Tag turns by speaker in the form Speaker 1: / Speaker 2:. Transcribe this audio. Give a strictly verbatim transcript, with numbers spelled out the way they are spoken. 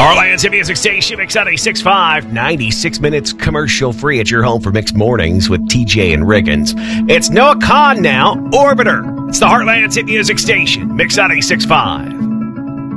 Speaker 1: Heartland's hit music station, Mix ninety-six point five, ninety-six minutes commercial free at your home for Mixed Mornings with T J and Riggins. It's Noah Kahn now, Orbiter. It's the Heartland's hit music station, Mix ninety-six point five.